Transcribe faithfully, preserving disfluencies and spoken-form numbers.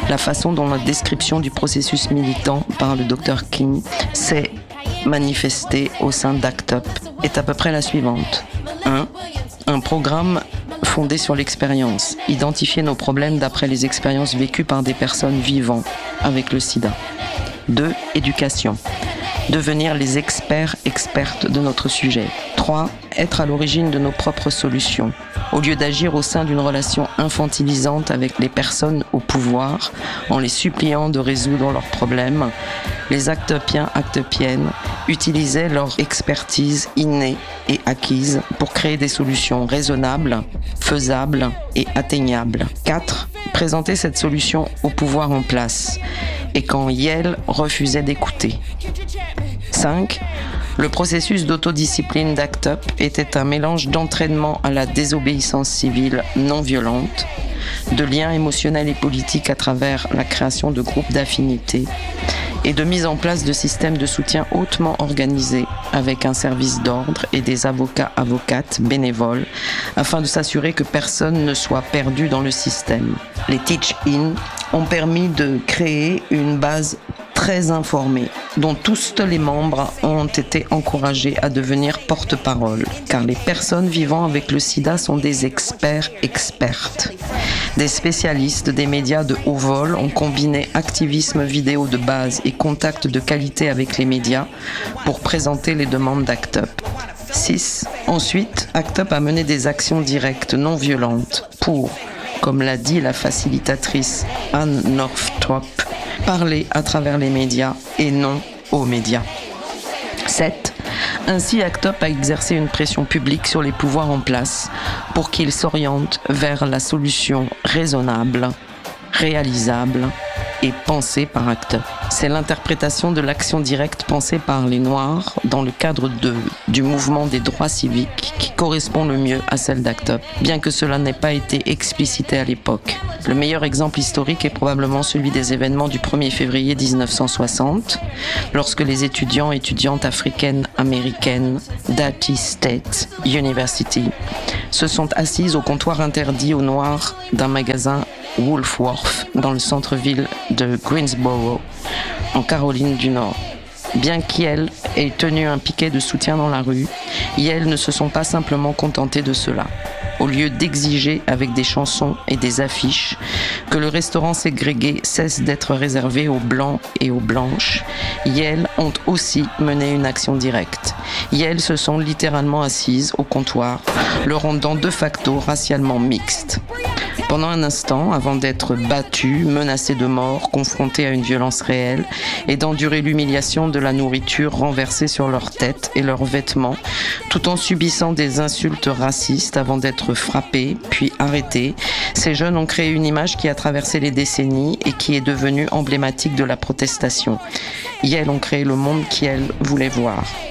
La façon dont la description du processus militant par le docteur King s'est manifestée au sein d'Act Up est à peu près la suivante. un. Un programme fondé sur l'expérience. Identifier nos problèmes d'après les expériences vécues par des personnes vivant avec le sida. deux. Éducation. Devenir les experts, expertes de notre sujet. trois. Être à l'origine de nos propres solutions. Au lieu d'agir au sein d'une relation infantilisante avec les personnes au pouvoir, en les suppliant de résoudre leurs problèmes, les actopiens, actopiennes utilisaient leur expertise innée et acquise pour créer des solutions raisonnables, faisables et atteignables. quatre. Présenter cette solution au pouvoir en place, et quand Yale refusait d'écouter. cinq. Le processus d'autodiscipline d'Act Up était un mélange d'entraînement à la désobéissance civile non violente, de liens émotionnels et politiques à travers la création de groupes d'affinité et de mise en place de systèmes de soutien hautement organisés avec un service d'ordre et des avocats-avocates bénévoles afin de s'assurer que personne ne soit perdu dans le système. Les Teach-In ont permis de créer une base très informés, dont tous les membres ont été encouragés à devenir porte-parole, car les personnes vivant avec le sida sont des experts expertes. Des spécialistes des médias de haut vol ont combiné activisme vidéo de base et contact de qualité avec les médias pour présenter les demandes d'Act Up. six. Ensuite, Act Up a mené des actions directes non violentes pour, comme l'a dit la facilitatrice Anne Northrop, parler à travers les médias et non aux médias. sept. Ainsi, Act Up a exercé une pression publique sur les pouvoirs en place pour qu'ils s'orientent vers la solution raisonnable, réalisable et pensée par Act Up. C'est l'interprétation de l'action directe pensée par les Noirs dans le cadre de, du mouvement des droits civiques qui correspond le mieux à celle d'Act Up, bien que cela n'ait pas été explicité à l'époque. Le meilleur exemple historique est probablement celui des événements du premier février dix-neuf cent soixante, lorsque les étudiants et étudiantes africaines américaines d'Haiti State University se sont assises au comptoir interdit aux Noirs d'un magasin Woolworth dans le centre-ville de Greensboro, en Caroline du Nord. Bien qu'Yale ait tenu un piquet de soutien dans la rue, Yale ne se sont pas simplement contentés de cela. Au lieu d'exiger avec des chansons et des affiches que le restaurant ségrégué cesse d'être réservé aux blancs et aux blanches, Yale ont aussi mené une action directe. Yale se sont littéralement assises au comptoir, le rendant de facto racialement mixte. Pendant un instant, avant d'être battus, menacés de mort, confrontés à une violence réelle et d'endurer l'humiliation de la nourriture renversée sur leurs têtes et leurs vêtements, tout en subissant des insultes racistes avant d'être frappés, puis arrêtés, ces jeunes ont créé une image qui a traversé les décennies et qui est devenue emblématique de la protestation. Yale ont créé le monde qu'Yale voulait voir.